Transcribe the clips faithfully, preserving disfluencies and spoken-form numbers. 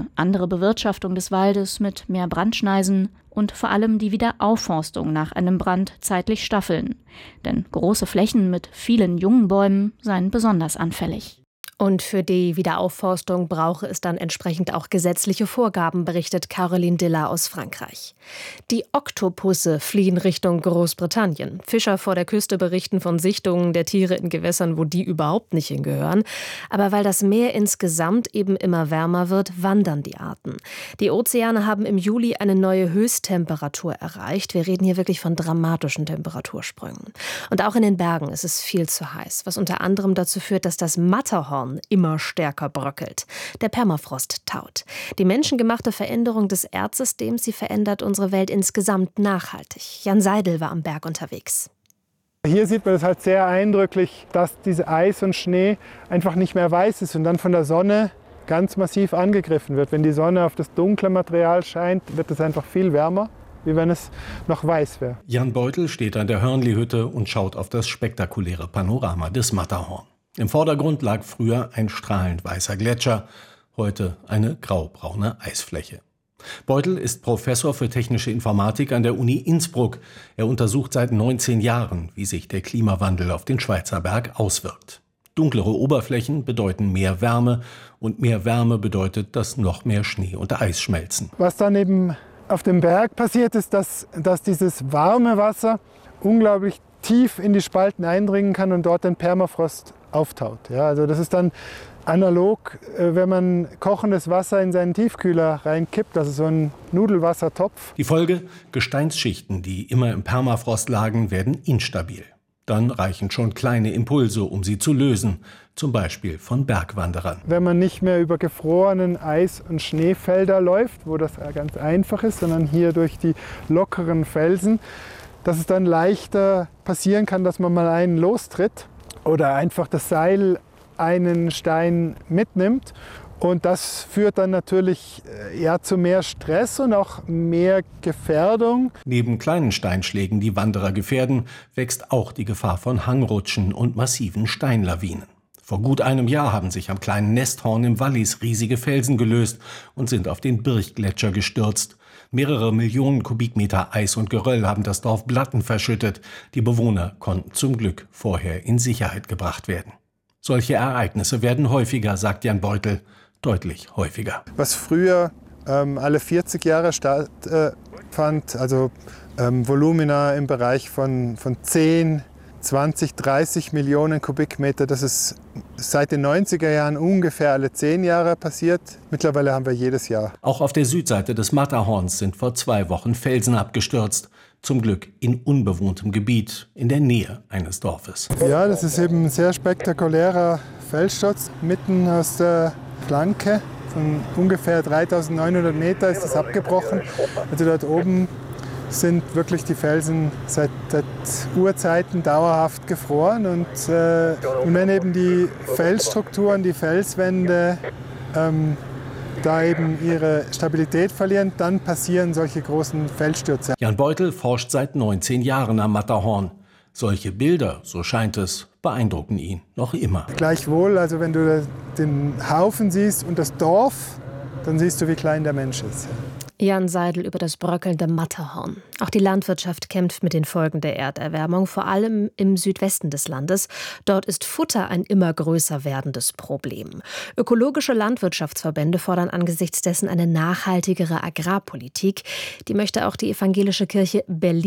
eine andere Bewirtschaftung des Waldes mit mehr Brandschneisen und vor allem die Wiederaufforstung nach einem Brand zeitlich staffeln. Denn große Flächen mit vielen jungen Bäumen seien besonders anfällig. Und für die Wiederaufforstung brauche es dann entsprechend auch gesetzliche Vorgaben, berichtet Caroline Diller aus Frankreich. Die Oktopusse fliehen Richtung Großbritannien. Fischer vor der Küste berichten von Sichtungen der Tiere in Gewässern, wo die überhaupt nicht hingehören. Aber weil das Meer insgesamt eben immer wärmer wird, wandern die Arten. Die Ozeane haben im Juli eine neue Höchsttemperatur erreicht. Wir reden hier wirklich von dramatischen Temperatursprüngen. Und auch in den Bergen ist es viel zu heiß, was unter anderem dazu führt, dass das Matterhorn immer stärker bröckelt. Der Permafrost taut. Die menschengemachte Veränderung des Erdsystems, sie verändert unsere Welt insgesamt nachhaltig. Jan Seidel war am Berg unterwegs. Hier sieht man es halt sehr eindrücklich, dass diese Eis und Schnee einfach nicht mehr weiß ist und dann von der Sonne ganz massiv angegriffen wird. Wenn die Sonne auf das dunkle Material scheint, wird es einfach viel wärmer, wie wenn es noch weiß wäre. Jan Beutel steht an der Hörnli-Hütte und schaut auf das spektakuläre Panorama des Matterhorn. Im Vordergrund lag früher ein strahlend weißer Gletscher, heute eine graubraune Eisfläche. Beutel ist Professor für technische Informatik an der Uni Innsbruck. Er untersucht seit neunzehn Jahren, wie sich der Klimawandel auf den Schweizer Berg auswirkt. Dunklere Oberflächen bedeuten mehr Wärme und mehr Wärme bedeutet, dass noch mehr Schnee und Eis schmelzen. Was dann eben auf dem Berg passiert ist, dass, dass dieses warme Wasser unglaublich tief in die Spalten eindringen kann und dort den Permafrost auftaut. Ja, also das ist dann analog, wenn man kochendes Wasser in seinen Tiefkühler reinkippt, also so ein Nudelwassertopf. Die Folge: Gesteinsschichten, die immer im Permafrost lagen, werden instabil. Dann reichen schon kleine Impulse, um sie zu lösen, zum Beispiel von Bergwanderern. Wenn man nicht mehr über gefrorenen Eis- und Schneefelder läuft, wo das ganz einfach ist, sondern hier durch die lockeren Felsen, dass es dann leichter passieren kann, dass man mal einen lostritt oder einfach das Seil einen Stein mitnimmt. Und das führt dann natürlich eher zu mehr Stress und auch mehr Gefährdung. Neben kleinen Steinschlägen, die Wanderer gefährden, wächst auch die Gefahr von Hangrutschen und massiven Steinlawinen. Vor gut einem Jahr haben sich am kleinen Nesthorn im Wallis riesige Felsen gelöst und sind auf den Birchgletscher gestürzt. Mehrere Millionen Kubikmeter Eis und Geröll haben das Dorf Blatten verschüttet. Die Bewohner konnten zum Glück vorher in Sicherheit gebracht werden. Solche Ereignisse werden häufiger, sagt Jan Beutel, deutlich häufiger. Was früher ähm, alle vierzig Jahre stattfand, äh, also ähm, Volumina im Bereich von, von zehn, zwanzig, dreißig Millionen Kubikmeter, das ist seit den neunziger Jahren ungefähr alle zehn Jahre passiert. Mittlerweile haben wir jedes Jahr. Auch auf der Südseite des Matterhorns sind vor zwei Wochen Felsen abgestürzt. Zum Glück in unbewohntem Gebiet, in der Nähe eines Dorfes. Ja, das ist eben ein sehr spektakulärer Felssturz. Mitten aus der Flanke von ungefähr dreitausendneunhundert Meter ist das abgebrochen. Also dort oben sind wirklich die Felsen seit, seit Urzeiten dauerhaft gefroren. Und, äh, und wenn eben die Felsstrukturen, die Felswände ähm, da eben ihre Stabilität verlieren, dann passieren solche großen Felsstürze. Jan Beutel forscht seit neunzehn Jahren am Matterhorn. Solche Bilder, so scheint es, beeindrucken ihn noch immer. Gleichwohl, also wenn du den Haufen siehst und das Dorf, dann siehst du, wie klein der Mensch ist. Jan Seidel über das bröckelnde Matterhorn. Auch die Landwirtschaft kämpft mit den Folgen der Erderwärmung, vor allem im Südwesten des Landes. Dort ist Futter ein immer größer werdendes Problem. Ökologische Landwirtschaftsverbände fordern angesichts dessen eine nachhaltigere Agrarpolitik. Die möchte auch die evangelische Kirche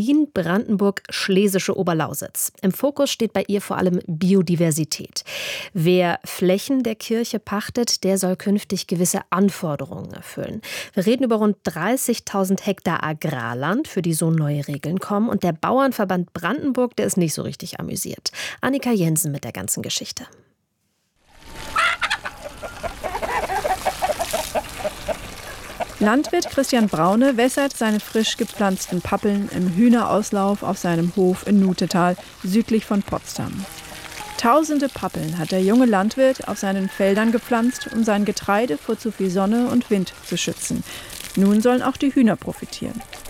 Berlin-Brandenburg-Schlesische Oberlausitz. Im Fokus steht bei ihr vor allem Biodiversität. Wer Flächen der Kirche pachtet, der soll künftig gewisse Anforderungen erfüllen. Wir reden über rund dreißigtausend Hektar Agrarland, für die so neue Regeln kommen. Und der Bauernverband Brandenburg, der ist nicht so richtig amüsiert. Annika Jensen mit der ganzen Geschichte. Landwirt Christian Braune wässert seine frisch gepflanzten Pappeln im Hühnerauslauf auf seinem Hof in Nutetal, südlich von Potsdam. Tausende Pappeln hat der junge Landwirt auf seinen Feldern gepflanzt, um sein Getreide vor zu viel Sonne und Wind zu schützen. Nun sollen auch die Hühner profitieren.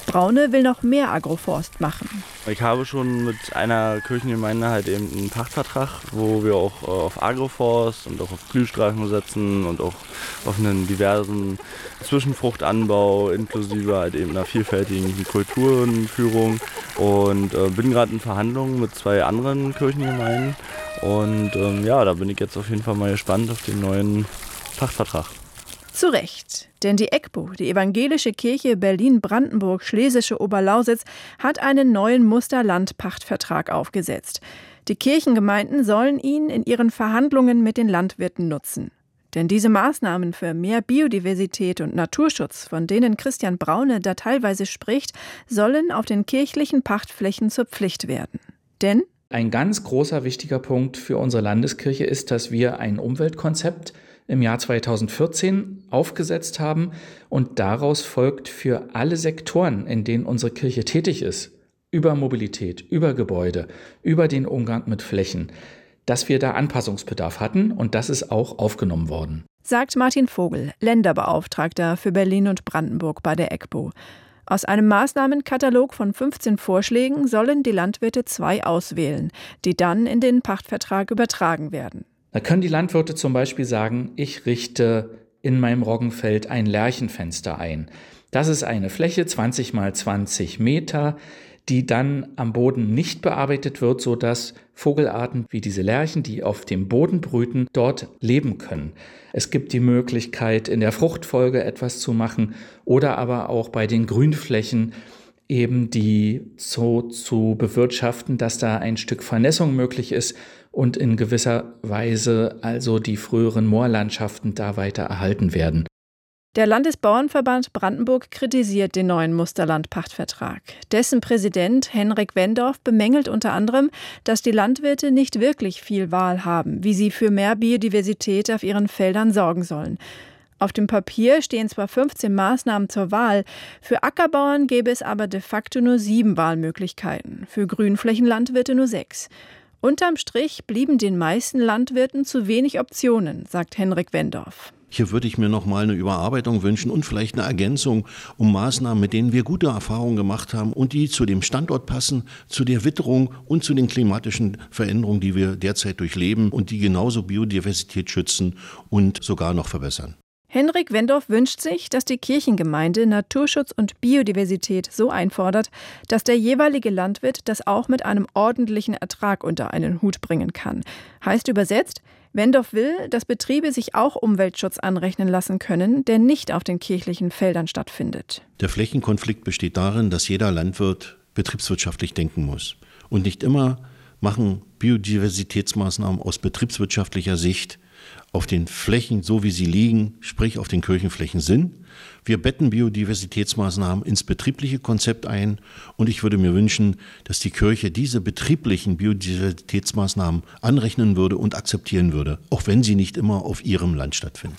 Braune will noch mehr Agroforst machen. Ich habe schon mit einer Kirchengemeinde halt eben einen Pachtvertrag, wo wir auch auf Agroforst und auch auf Blühstreifen setzen und auch auf einen diversen Zwischenfruchtanbau inklusive halt eben einer vielfältigen Kulturenführung und äh, bin gerade in Verhandlungen mit zwei anderen Kirchengemeinden und ähm, ja, da bin ich jetzt auf jeden Fall mal gespannt auf den neuen Pachtvertrag. Zu Recht, denn die E G B O, die Evangelische Kirche Berlin-Brandenburg-Schlesische Oberlausitz, hat einen neuen Musterlandpachtvertrag aufgesetzt. Die Kirchengemeinden sollen ihn in ihren Verhandlungen mit den Landwirten nutzen. Denn diese Maßnahmen für mehr Biodiversität und Naturschutz, von denen Christian Braune da teilweise spricht, sollen auf den kirchlichen Pachtflächen zur Pflicht werden. Denn ein ganz großer wichtiger Punkt für unsere Landeskirche ist, dass wir ein Umweltkonzept im Jahr zweitausendvierzehn aufgesetzt haben und daraus folgt für alle Sektoren, in denen unsere Kirche tätig ist, über Mobilität, über Gebäude, über den Umgang mit Flächen, dass wir da Anpassungsbedarf hatten und das ist auch aufgenommen worden. Sagt Martin Vogel, Länderbeauftragter für Berlin und Brandenburg bei der E G B O. Aus einem Maßnahmenkatalog von fünfzehn Vorschlägen sollen die Landwirte zwei auswählen, die dann in den Pachtvertrag übertragen werden. Da können die Landwirte zum Beispiel sagen, ich richte in meinem Roggenfeld ein Lärchenfenster ein. Das ist eine Fläche zwanzig mal zwanzig Meter, die dann am Boden nicht bearbeitet wird, sodass Vogelarten wie diese Lerchen, die auf dem Boden brüten, dort leben können. Es gibt die Möglichkeit, in der Fruchtfolge etwas zu machen oder aber auch bei den Grünflächen eben die so zu bewirtschaften, dass da ein Stück Vernässung möglich ist und in gewisser Weise also die früheren Moorlandschaften da weiter erhalten werden. Der Landesbauernverband Brandenburg kritisiert den neuen Musterlandpachtvertrag. Dessen Präsident Henrik Wendorf bemängelt unter anderem, dass die Landwirte nicht wirklich viel Wahl haben, wie sie für mehr Biodiversität auf ihren Feldern sorgen sollen. Auf dem Papier stehen zwar fünfzehn Maßnahmen zur Wahl, für Ackerbauern gäbe es aber de facto nur sieben Wahlmöglichkeiten, für Grünflächenlandwirte nur sechs. Unterm Strich blieben den meisten Landwirten zu wenig Optionen, sagt Henrik Wendorf. Hier würde ich mir noch mal eine Überarbeitung wünschen und vielleicht eine Ergänzung um Maßnahmen, mit denen wir gute Erfahrungen gemacht haben und die zu dem Standort passen, zu der Witterung und zu den klimatischen Veränderungen, die wir derzeit durchleben und die genauso Biodiversität schützen und sogar noch verbessern. Henrik Wendorf wünscht sich, dass die Kirchengemeinde Naturschutz und Biodiversität so einfordert, dass der jeweilige Landwirt das auch mit einem ordentlichen Ertrag unter einen Hut bringen kann. Heißt übersetzt, Wendorf will, dass Betriebe sich auch Umweltschutz anrechnen lassen können, der nicht auf den kirchlichen Feldern stattfindet. Der Flächenkonflikt besteht darin, dass jeder Landwirt betriebswirtschaftlich denken muss. Und nicht immer machen Biodiversitätsmaßnahmen aus betriebswirtschaftlicher Sicht auf den Flächen, so wie sie liegen, sprich auf den Kirchenflächen Sinn. Wir betten Biodiversitätsmaßnahmen ins betriebliche Konzept ein und ich würde mir wünschen, dass die Kirche diese betrieblichen Biodiversitätsmaßnahmen anrechnen würde und akzeptieren würde, auch wenn sie nicht immer auf ihrem Land stattfinden.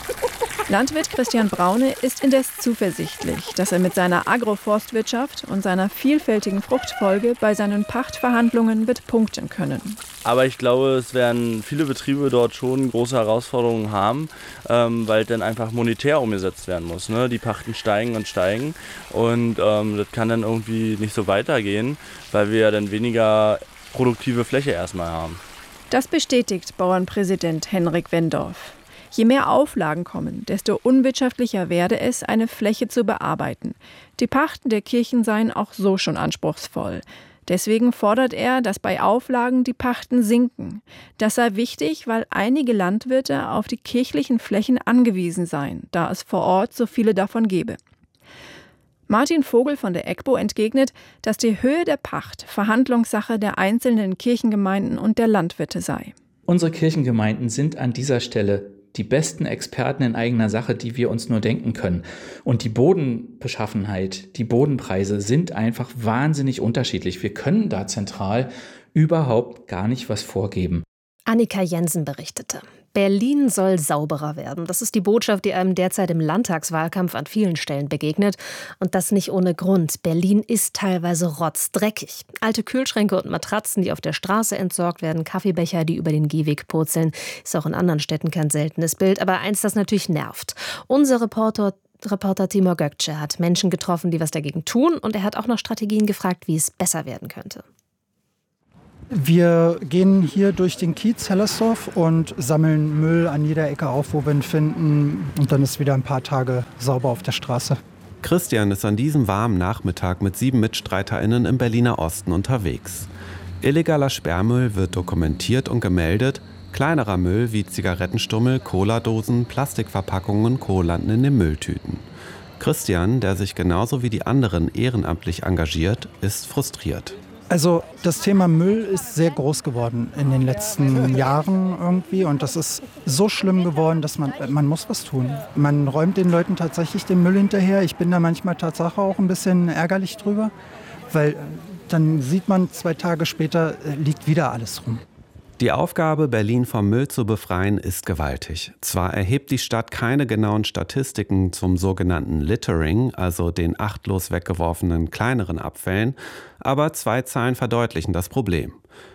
Landwirt Christian Braune ist indes zuversichtlich, dass er mit seiner Agroforstwirtschaft und seiner vielfältigen Fruchtfolge bei seinen Pachtverhandlungen wird punkten können. Aber ich glaube, es werden viele Betriebe dort schon große Herausforderungen haben, ähm, weil dann einfach monetär umgesetzt werden muss. Ne? Die Pachten steigen und steigen und ähm, das kann dann irgendwie nicht so weitergehen, weil wir ja dann weniger produktive Fläche erstmal haben. Das bestätigt Bauernpräsident Henrik Wendorf. Je mehr Auflagen kommen, desto unwirtschaftlicher werde es, eine Fläche zu bearbeiten. Die Pachten der Kirchen seien auch so schon anspruchsvoll. Deswegen fordert er, dass bei Auflagen die Pachten sinken. Das sei wichtig, weil einige Landwirte auf die kirchlichen Flächen angewiesen seien, da es vor Ort so viele davon gebe. Martin Vogel von der E G B O entgegnet, dass die Höhe der Pacht Verhandlungssache der einzelnen Kirchengemeinden und der Landwirte sei. Unsere Kirchengemeinden sind an dieser Stelle die besten Experten in eigener Sache, die wir uns nur denken können. Und die Bodenbeschaffenheit, die Bodenpreise sind einfach wahnsinnig unterschiedlich. Wir können da zentral überhaupt gar nicht was vorgeben. Annika Jensen berichtete. Berlin soll sauberer werden. Das ist die Botschaft, die einem derzeit im Landtagswahlkampf an vielen Stellen begegnet. Und das nicht ohne Grund. Berlin ist teilweise rotzdreckig. Alte Kühlschränke und Matratzen, die auf der Straße entsorgt werden, Kaffeebecher, die über den Gehweg purzeln. Ist auch in anderen Städten kein seltenes Bild. Aber eins, das natürlich nervt. Unser Reporter Reporter Timur Gökçe hat Menschen getroffen, die was dagegen tun, und er hat auch noch Strategien gefragt, wie es besser werden könnte. Wir gehen hier durch den Kiez Hellersdorf und sammeln Müll an jeder Ecke auf, wo wir ihn finden. Und dann ist wieder ein paar Tage sauber auf der Straße. Christian ist an diesem warmen Nachmittag mit sieben MitstreiterInnen im Berliner Osten unterwegs. Illegaler Sperrmüll wird dokumentiert und gemeldet. Kleinerer Müll wie Zigarettenstummel, Cola-Dosen, Plastikverpackungen und Co. landen in den Mülltüten. Christian, der sich genauso wie die anderen ehrenamtlich engagiert, ist frustriert. Also das Thema Müll ist sehr groß geworden in den letzten Jahren irgendwie, und das ist so schlimm geworden, dass man, man muss was tun. Man räumt den Leuten tatsächlich den Müll hinterher. Ich bin da manchmal tatsächlich auch ein bisschen ärgerlich drüber, weil dann sieht man, zwei Tage später liegt wieder alles rum. Die Aufgabe, Berlin vom Müll zu befreien, ist gewaltig. Zwar erhebt die Stadt keine genauen Statistiken zum sogenannten Littering, also den achtlos weggeworfenen kleineren Abfällen, aber zwei Zahlen verdeutlichen das Problem.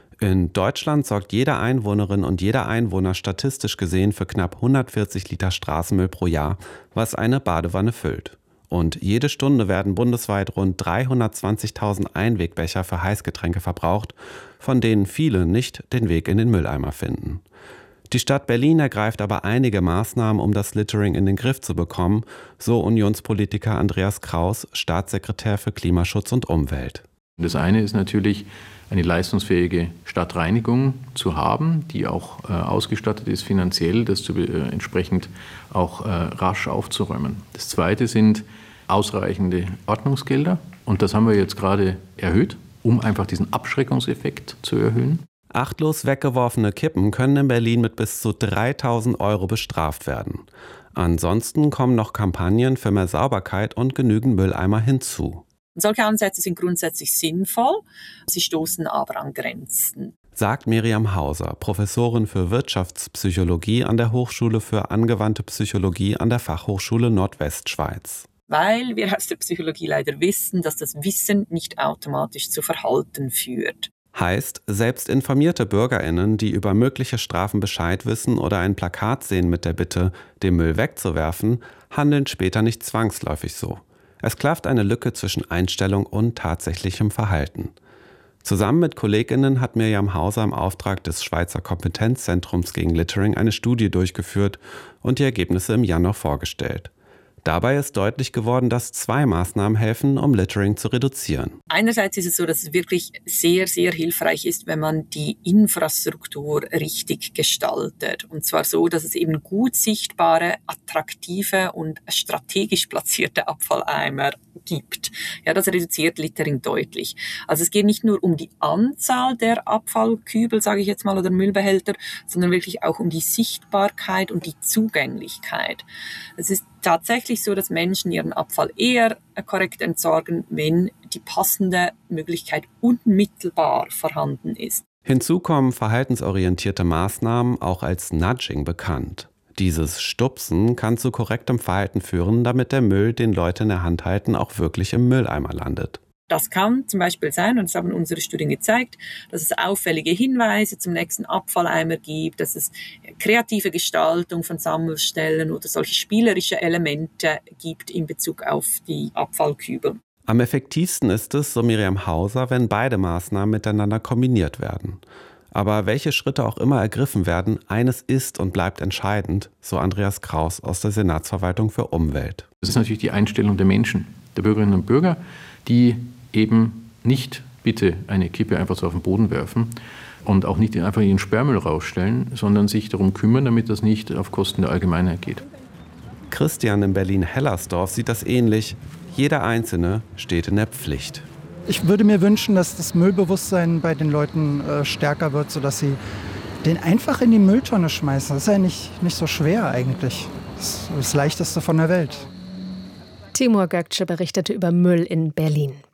In Deutschland sorgt jede Einwohnerin und jeder Einwohner statistisch gesehen für knapp hundertvierzig Liter Straßenmüll pro Jahr, was eine Badewanne füllt. Und jede Stunde werden bundesweit rund dreihundertzwanzigtausend Einwegbecher für Heißgetränke verbraucht, von denen viele nicht den Weg in den Mülleimer finden. Die Stadt Berlin ergreift aber einige Maßnahmen, um das Littering in den Griff zu bekommen, so Unionspolitiker Andreas Kraus, Staatssekretär für Klimaschutz und Umwelt. Das eine ist natürlich, eine leistungsfähige Stadtreinigung zu haben, die auch äh, ausgestattet ist finanziell, das zu, äh, entsprechend auch äh, rasch aufzuräumen. Das zweite sind ausreichende Ordnungsgelder, und das haben wir jetzt gerade erhöht, um einfach diesen Abschreckungseffekt zu erhöhen. Achtlos weggeworfene Kippen können in Berlin mit bis zu dreitausend Euro bestraft werden. Ansonsten kommen noch Kampagnen für mehr Sauberkeit und genügend Mülleimer hinzu. Solche Ansätze sind grundsätzlich sinnvoll, sie stoßen aber an Grenzen. Sagt Miriam Hauser, Professorin für Wirtschaftspsychologie an der Hochschule für angewandte Psychologie an der Fachhochschule Nordwestschweiz. Weil wir aus der Psychologie leider wissen, dass das Wissen nicht automatisch zu Verhalten führt. Heißt, selbst informierte BürgerInnen, die über mögliche Strafen Bescheid wissen oder ein Plakat sehen mit der Bitte, den Müll wegzuwerfen, handeln später nicht zwangsläufig so. Es klafft eine Lücke zwischen Einstellung und tatsächlichem Verhalten. Zusammen mit KollegInnen hat Miriam Hauser im Auftrag des Schweizer Kompetenzzentrums gegen Littering eine Studie durchgeführt und die Ergebnisse im Januar vorgestellt. Dabei ist deutlich geworden, dass zwei Maßnahmen helfen, um Littering zu reduzieren. Einerseits ist es so, dass es wirklich sehr, sehr hilfreich ist, wenn man die Infrastruktur richtig gestaltet. Und zwar so, dass es eben gut sichtbare, attraktive und strategisch platzierte Abfalleimer gibt. Ja, das reduziert Littering deutlich. Also es geht nicht nur um die Anzahl der Abfallkübel, sage ich jetzt mal, oder Müllbehälter, sondern wirklich auch um die Sichtbarkeit und die Zugänglichkeit. Es ist tatsächlich so, dass Menschen ihren Abfall eher korrekt entsorgen, wenn die passende Möglichkeit unmittelbar vorhanden ist. Hinzu kommen verhaltensorientierte Maßnahmen, auch als Nudging bekannt. Dieses Stupsen kann zu korrektem Verhalten führen, damit der Müll, den Leute in der Hand halten, auch wirklich im Mülleimer landet. Das kann zum Beispiel sein, und das haben unsere Studien gezeigt, dass es auffällige Hinweise zum nächsten Abfalleimer gibt, dass es kreative Gestaltung von Sammelstellen oder solche spielerische Elemente gibt in Bezug auf die Abfallkübel. Am effektivsten ist es, so Miriam Hauser, wenn beide Maßnahmen miteinander kombiniert werden. Aber welche Schritte auch immer ergriffen werden, eines ist und bleibt entscheidend, so Andreas Kraus aus der Senatsverwaltung für Umwelt. Das ist natürlich die Einstellung der Menschen, der Bürgerinnen und Bürger, die eben nicht bitte eine Kippe einfach so auf den Boden werfen und auch nicht einfach ihren Sperrmüll rausstellen, sondern sich darum kümmern, damit das nicht auf Kosten der Allgemeinheit geht. Christian in Berlin-Hellersdorf sieht das ähnlich. Jeder Einzelne steht in der Pflicht. Ich würde mir wünschen, dass das Müllbewusstsein bei den Leuten äh, stärker wird, sodass sie den einfach in die Mülltonne schmeißen. Das ist ja nicht, nicht so schwer eigentlich. Das ist das Leichteste von der Welt. Timur Gökçe berichtete über Müll in Berlin.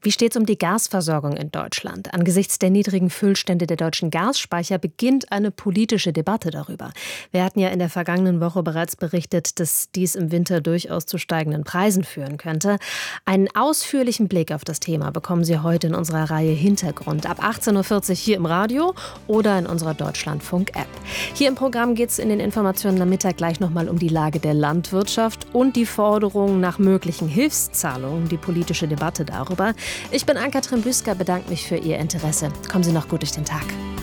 Wie steht es um die Gasversorgung in Deutschland? Angesichts der niedrigen Füllstände der deutschen Gasspeicher beginnt eine politische Debatte darüber. Wir hatten ja in der vergangenen Woche bereits berichtet, dass dies im Winter durchaus zu steigenden Preisen führen könnte. Einen ausführlichen Blick auf das Thema bekommen Sie heute in unserer Reihe Hintergrund ab achtzehn Uhr vierzig hier im Radio oder in unserer Deutschlandfunk-App. Hier im Programm geht es in den Informationen am Mittag gleich nochmal um die Lage der Landwirtschaft und die Forderung nach möglichen Hilfszahlungen, die politische Debatte darüber. Ich bin Ann-Kathrin Büsker, bedanke mich für Ihr Interesse. Kommen Sie noch gut durch den Tag.